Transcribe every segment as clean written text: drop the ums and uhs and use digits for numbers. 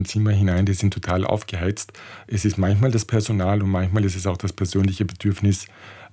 Zimmer hinein, die sind total aufgeheizt. Es ist manchmal das Personal und manchmal ist es auch das persönliche Bedürfnis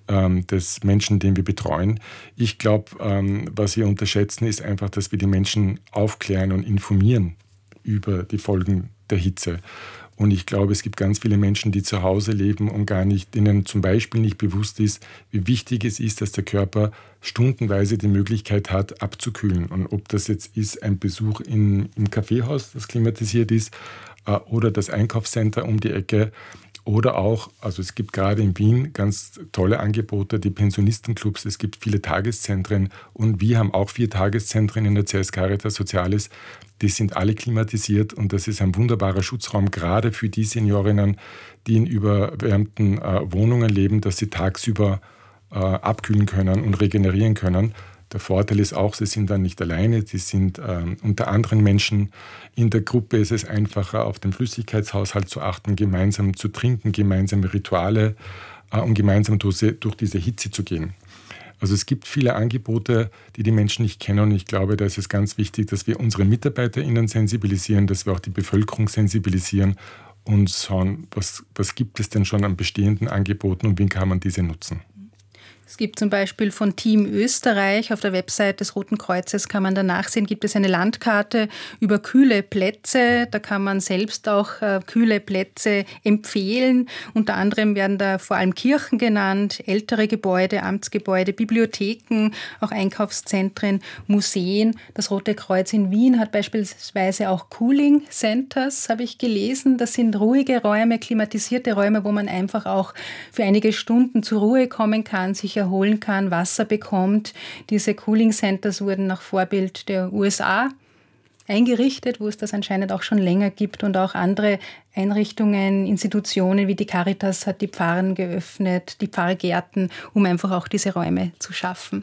des Menschen, den wir betreuen. Ich glaube, was wir unterschätzen, ist einfach, dass wir die Menschen aufklären und informieren über die Folgen der Hitze. Und ich glaube, es gibt ganz viele Menschen, die zu Hause leben und denen zum Beispiel nicht bewusst ist, wie wichtig es ist, dass der Körper stundenweise die Möglichkeit hat, abzukühlen. Und ob das jetzt ist ein Besuch im Kaffeehaus, das klimatisiert ist, oder das Einkaufscenter um die Ecke. Oder auch, also es gibt gerade in Wien ganz tolle Angebote, die Pensionistenclubs, es gibt viele Tageszentren und wir haben auch 4 Tageszentren in der CS Caritas Soziales. Die sind alle klimatisiert und das ist ein wunderbarer Schutzraum, gerade für die Seniorinnen, die in überwärmten Wohnungen leben, dass sie tagsüber abkühlen können und regenerieren können. Der Vorteil ist auch, sie sind dann nicht alleine, sie sind unter anderen Menschen. In der Gruppe ist es einfacher, auf den Flüssigkeitshaushalt zu achten, gemeinsam zu trinken, gemeinsame Rituale und gemeinsam durch diese Hitze zu gehen. Also es gibt viele Angebote, die die Menschen nicht kennen und ich glaube, da ist es ganz wichtig, dass wir unsere MitarbeiterInnen sensibilisieren, dass wir auch die Bevölkerung sensibilisieren und schauen, was gibt es denn schon an bestehenden Angeboten und wie kann man diese nutzen. Es gibt zum Beispiel von Team Österreich auf der Website des Roten Kreuzes, kann man da nachsehen, gibt es eine Landkarte über kühle Plätze. Da kann man selbst auch kühle Plätze empfehlen. Unter anderem werden da vor allem Kirchen genannt, ältere Gebäude, Amtsgebäude, Bibliotheken, auch Einkaufszentren, Museen. Das Rote Kreuz in Wien hat beispielsweise auch Cooling Centers, habe ich gelesen. Das sind ruhige Räume, klimatisierte Räume, wo man einfach auch für einige Stunden zur Ruhe kommen kann, sich erholen kann, Wasser bekommt. Diese Cooling Centers wurden nach Vorbild der USA eingerichtet, wo es das anscheinend auch schon länger gibt und auch andere Einrichtungen, Institutionen wie die Caritas hat die Pfarren geöffnet, die Pfarrgärten, um einfach auch diese Räume zu schaffen.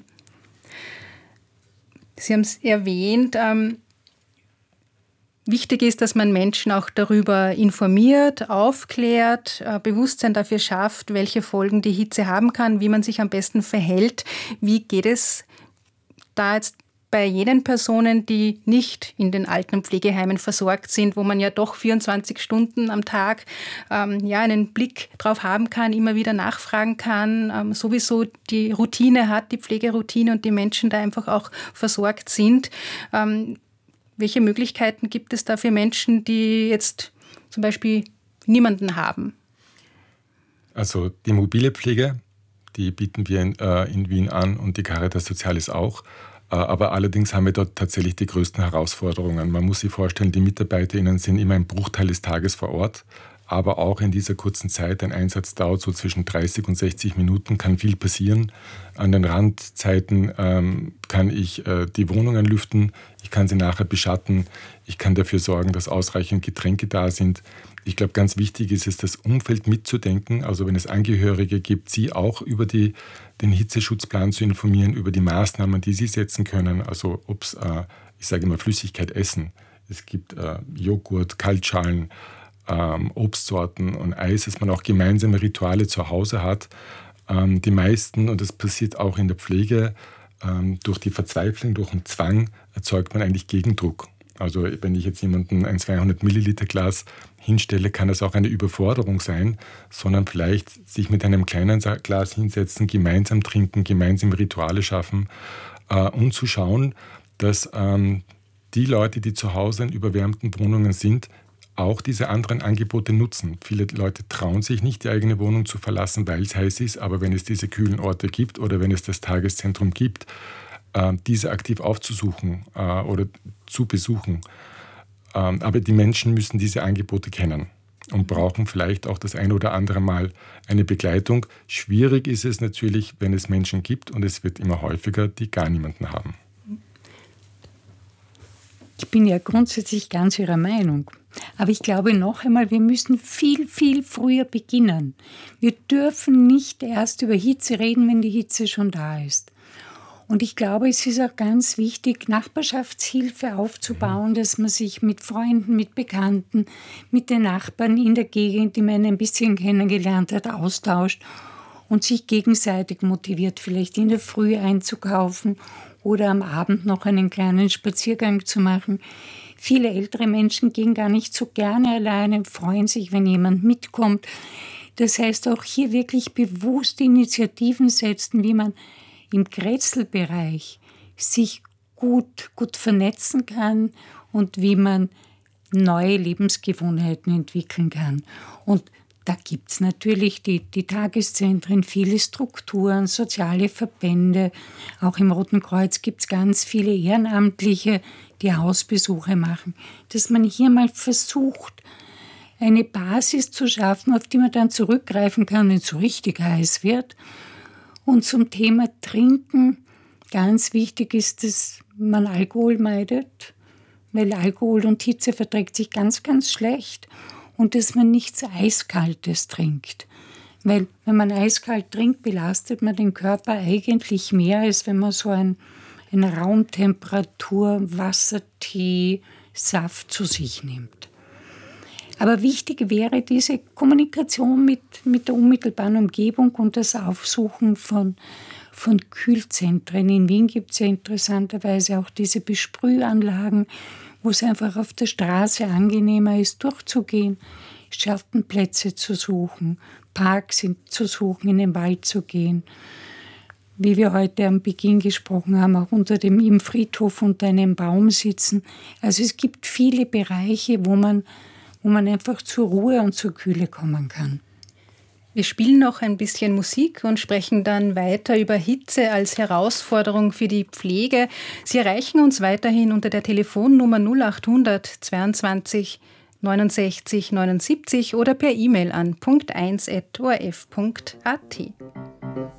Sie haben es erwähnt, wichtig ist, dass man Menschen auch darüber informiert, aufklärt, Bewusstsein dafür schafft, welche Folgen die Hitze haben kann, wie man sich am besten verhält. Wie geht es da jetzt bei jenen Personen, die nicht in den Alten- und Pflegeheimen versorgt sind, wo man ja doch 24 Stunden am Tag einen Blick drauf haben kann, immer wieder nachfragen kann, sowieso die Routine hat, die Pflegeroutine und die Menschen da einfach auch versorgt sind. Welche Möglichkeiten gibt es da für Menschen, die jetzt zum Beispiel niemanden haben? Also die mobile Pflege, die bieten wir in Wien an und die Caritas Soziales auch. Aber allerdings haben wir dort tatsächlich die größten Herausforderungen. Man muss sich vorstellen, die MitarbeiterInnen sind immer ein Bruchteil des Tages vor Ort. Aber auch in dieser kurzen Zeit, ein Einsatz dauert so zwischen 30 und 60 Minuten, kann viel passieren. An den Randzeiten kann ich die Wohnungen lüften, ich kann sie nachher beschatten, ich kann dafür sorgen, dass ausreichend Getränke da sind. Ich glaube, ganz wichtig ist es, das Umfeld mitzudenken. Also wenn es Angehörige gibt, sie auch über den Hitzeschutzplan zu informieren, über die Maßnahmen, die sie setzen können. Also ob es, ich sage immer, Flüssigkeit essen. Es gibt Joghurt, Kaltschalen, Obstsorten und Eis, dass man auch gemeinsame Rituale zu Hause hat. Die meisten, und das passiert auch in der Pflege, durch die Verzweiflung, durch den Zwang erzeugt man eigentlich Gegendruck. Also wenn ich jetzt jemandem ein 200 Milliliter Glas hinstelle, kann das auch eine Überforderung sein, sondern vielleicht sich mit einem kleinen Glas hinsetzen, gemeinsam trinken, gemeinsam Rituale schaffen und zu schauen, dass die Leute, die zu Hause in überwärmten Wohnungen sind, auch diese anderen Angebote nutzen. Viele Leute trauen sich nicht, die eigene Wohnung zu verlassen, weil es heiß ist, aber wenn es diese kühlen Orte gibt oder wenn es das Tageszentrum gibt, diese aktiv aufzusuchen oder zu besuchen. Aber die Menschen müssen diese Angebote kennen und brauchen vielleicht auch das ein oder andere Mal eine Begleitung. Schwierig ist es natürlich, wenn es Menschen gibt, und es wird immer häufiger, die gar niemanden haben. Ich bin ja grundsätzlich ganz Ihrer Meinung. Aber ich glaube noch einmal, wir müssen viel, viel früher beginnen. Wir dürfen nicht erst über Hitze reden, wenn die Hitze schon da ist. Und ich glaube, es ist auch ganz wichtig, Nachbarschaftshilfe aufzubauen, dass man sich mit Freunden, mit Bekannten, mit den Nachbarn in der Gegend, die man ein bisschen kennengelernt hat, austauscht und sich gegenseitig motiviert, vielleicht in der Früh einzukaufen oder am Abend noch einen kleinen Spaziergang zu machen. Viele ältere Menschen gehen gar nicht so gerne alleine, freuen sich, wenn jemand mitkommt. Das heißt, auch hier wirklich bewusst Initiativen setzen, wie man im Grätzelbereich sich gut vernetzen kann und wie man neue Lebensgewohnheiten entwickeln kann. Und da gibt es natürlich die Tageszentren, viele Strukturen, soziale Verbände. Auch im Roten Kreuz gibt es ganz viele Ehrenamtliche, die Hausbesuche machen. Dass man hier mal versucht, eine Basis zu schaffen, auf die man dann zurückgreifen kann, wenn es so richtig heiß wird. Und zum Thema Trinken, ganz wichtig ist, dass man Alkohol meidet, weil Alkohol und Hitze verträgt sich ganz, ganz schlecht. Und dass man nichts Eiskaltes trinkt. Weil wenn man eiskalt trinkt, belastet man den Körper eigentlich mehr, als wenn man so ein Raumtemperatur Wassertee, Saft zu sich nimmt. Aber wichtig wäre diese Kommunikation mit der unmittelbaren Umgebung und das Aufsuchen von Kühlzentren. In Wien gibt es ja interessanterweise auch diese Besprühanlagen, wo es einfach auf der Straße angenehmer ist, durchzugehen, Schattenplätze zu suchen, Parks zu suchen, in den Wald zu gehen. Wie wir heute am Beginn gesprochen haben, auch im Friedhof unter einem Baum sitzen. Also es gibt viele Bereiche, wo man einfach zur Ruhe und zur Kühle kommen kann. Wir spielen noch ein bisschen Musik und sprechen dann weiter über Hitze als Herausforderung für die Pflege. Sie erreichen uns weiterhin unter der Telefonnummer 0800 22 69 79 oder per E-Mail an punkt1@orf.at.